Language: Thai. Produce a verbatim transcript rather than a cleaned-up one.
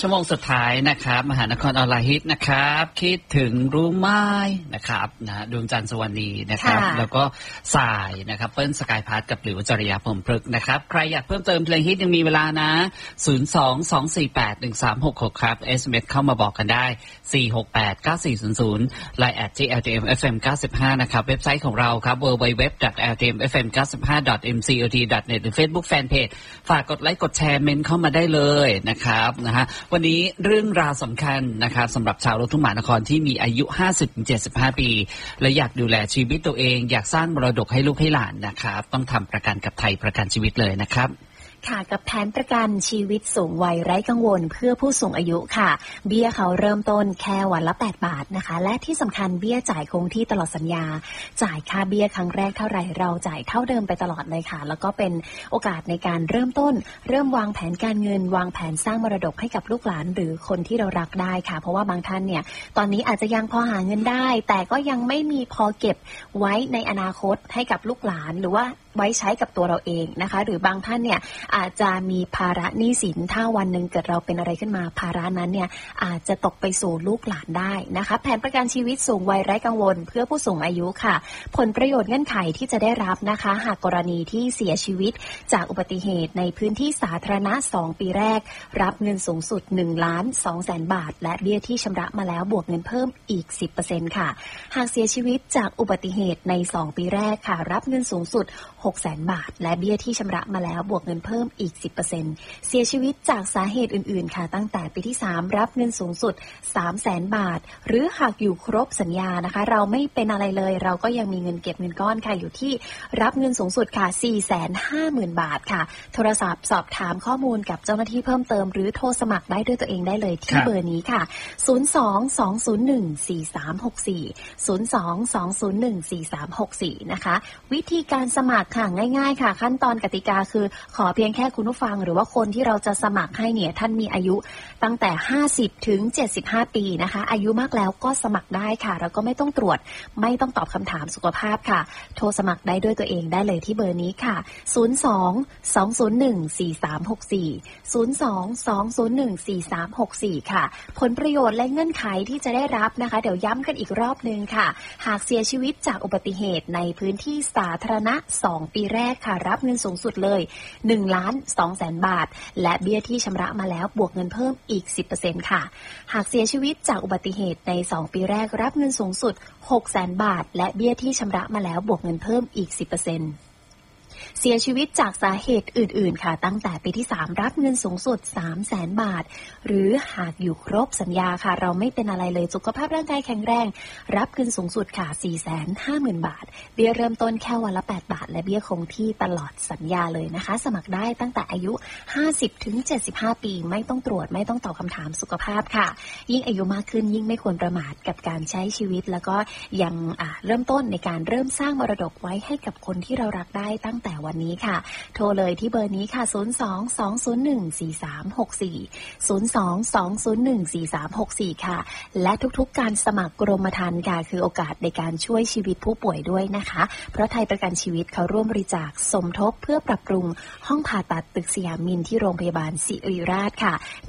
ชั่วโมงสุดท้ายนะครับมหานครออนไลน์ฮิตนะครับคิดถึงรู้ไหมนะครับนะดวงจันทร์สวรรณีนะครับแล้วก็สายนะครับเปิ้ลสกายพาร์ทกับหลิวจริยาพรหมพฤกษ์นะครับใครอยากเพิ่มเติมเพลงฮิตยังมีเวลานะศูนย์ สอง สอง สี่ แปด หนึ่ง สาม หก หกครับ เอส เอ็ม เอส เข้ามาบอกกันได้สี่ หก แปด เก้า สี่ ศูนย์ ศูนย์ ไลน์ แอท ที แอล ที เอ็ม เอฟ เอ็ม เก้าสิบห้านะครับเว็บไซต์ของเราครับ ดับเบิลยู ดับเบิลยู ดับเบิลยู ดอท แอล ที เอ็ม เอฟ เอ็ม เก้าสิบห้า ดอท เอ็ม ซี โอ ที ดอท เน็ต หรือ Facebook Fanpage ฝากกดไลค์กดแชร์เมนต์เข้ามาได้เลยนะครับนะฮะวันนี้เรื่องราวสำคัญนะครับสำหรับชาวลูกทุ่งมหานครที่มีอายุ ห้าสิบถึงเจ็ดสิบห้า ปีและอยากดูแลชีวิตตัวเองอยากสร้างมรดกให้ลูกให้หลานนะครับต้องทำประกันกับไทยประกันชีวิตเลยนะครับค่ะกับแผนประกันชีวิตสูงวัยไร้กังวลเพื่อผู้สูงอายุค่ะเบี้ยเขาเริ่มต้นแค่วันละแปดบาทนะคะและที่สำคัญเบี้ยจ่ายคงที่ตลอดสัญญาจ่ายค่าเบี้ยครั้งแรกเท่าไหร่เราจ่ายเท่าเดิมไปตลอดเลยค่ะแล้วก็เป็นโอกาสในการเริ่มต้นเริ่มวางแผนการเงินวางแผนสร้างมรดกให้กับลูกหลานหรือคนที่เรารักได้ค่ะเพราะว่าบางท่านเนี่ยตอนนี้อาจจะยังพอหาเงินได้แต่ก็ยังไม่มีพอเก็บไว้ในอนาคตให้กับลูกหลานหรือว่าไว้ใช้กับตัวเราเองนะคะหรือบางท่านเนี่ยอาจจะมีภาระหนี้สินถ้าวันหนึ่งเกิดเราเป็นอะไรขึ้นมาภาระนั้นเนี่ยอาจจะตกไปสู่ลูกหลานได้นะคะแผนประกันชีวิตสูงวัยไร้กังวลเพื่อผู้สูงอายุค่ะผลประโยชน์เงื่อนไขที่จะได้รับนะคะหากกรณีที่เสียชีวิตจากอุบัติเหตุในพื้นที่สาธารณะสองปีแรกรับเงินสูงสุดหนึ่งล้านสองแสนบาทและเบี้ยที่ชำระมาแล้วบวกเงินเพิ่มอีก สิบเปอร์เซ็นต์ ค่ะหากเสียชีวิตจากอุบัติเหตุในสองปีแรกค่ะรับเงินสูงสุดหกแสนบาทและเบี้ยที่ชำระมาแล้วบวกเงินเพิ่มอีก สิบเปอร์เซ็นต์ เสียชีวิตจากสาเหตุอื่นๆค่ะตั้งแต่ปีที่สามรับเงินสูงสุด สามแสนบาทหรือหากอยู่ครบสัญญานะคะเราไม่เป็นอะไรเลยเราก็ยังมีเงินเก็บเงินก้อนค่ะอยู่ที่รับเงินสูงสุดค่ะ สี่แสนห้าหมื่น บาทค่ะโทรศัพท์สอบถามข้อมูลกับเจ้าหน้าที่เพิ่มเติมหรือโทรสมัครได้ด้วยตัวเองได้เลยที่เบอร์นี้ค่ะศูนย์ สอง สอง ศูนย์ หนึ่ง สี่ สาม หก สี่ ศูนย์ สอง สอง ศูนย์ หนึ่ง สี่ สาม หก สี่นะคะวิธีการสมัครค่ะง่ายๆค่ะขั้นตอนกติกาคือขอเพียงแค่คุณผู้ฟังหรือว่าคนที่เราจะสมัครให้เนี่ยท่านมีอายุตั้งแต่ห้าสิบถึงเจ็ดสิบห้าปีนะคะอายุมากแล้วก็สมัครได้ค่ะแล้วก็ไม่ต้องตรวจไม่ต้องตอบคำถามสุขภาพค่ะโทรสมัครได้ด้วยตัวเองได้เลยที่เบอร์นี้ค่ะศูนย์ สอง สอง ศูนย์ หนึ่ง สี่ สาม หก สี่ ศูนย์ สอง สอง ศูนย์ หนึ่ง สี่ สาม หก สี่ค่ะผลประโยชน์และเงื่อนไขที่จะได้รับนะคะเดี๋ยวย้ำกันอีกรอบนึงค่ะหากเสียชีวิตจากอุบัติเหตุในพื้นที่สาธารณะสองปีแรกค่ะรับเงินสูงสุดเลยหนึ่งล้านสองแสนบาทและเบี้ยที่ชำระมาแล้วบวกเงินเพิ่มอีก สิบเปอร์เซ็นต์ ค่ะหากเสียชีวิตจากอุบัติเหตุในสองปีแรกรับเงินสูงสุดหกแสนบาทและเบี้ยที่ชำระมาแล้วบวกเงินเพิ่มอีก สิบเปอร์เซ็นต์เสียชีวิตจากสาเหตุอื่นๆค่ะตั้งแต่ปีที่สามรับเงินสูงสุด สามแสนบาทหรือหากอยู่ครบสัญญาค่ะเราไม่เป็นอะไรเลยสุขภาพร่างกายแข็งแรงรับเงินสูงสุดค่ะ สี่แสนห้าหมื่น บาทเบี้ยเริ่มต้นแค่วันละแปดบาทและเบี้ยคงที่ตลอดสัญญาเลยนะคะสมัครได้ตั้งแต่อายุห้าสิบถึงเจ็ดสิบห้าปีไม่ต้องตรวจไม่ต้องตอบคำถามสุขภาพค่ะยิ่งอายุมากขึ้นยิ่งไม่ควรประมาทกับการใช้ชีวิตแล้วก็ยังเริ่มต้นในการเริ่มสร้างมรดกไว้ให้กับคนที่เรารักได้ตั้งแต่วันนี้ค่ะโทรเลยที่เบอร์นี้ค่ะศูนย์ สอง สอง ศูนย์ หนึ่ง สี่ สาม หก สี่ ศูนย์ สอง สอง ศูนย์ หนึ่ง สี่ สาม หก สี่ค่ะและทุกๆการสมัครกรมธรรม์ค่ะคือโอกาสในการช่วยชีวิตผู้ป่วยด้วยนะคะเพราะไทยประกันชีวิตเขาร่วมบริจาคสมทบเพื่อปรับปรุงห้องผ่าตัดตึกสยามมินที่โรงพยาบาลศิริราชค่ะ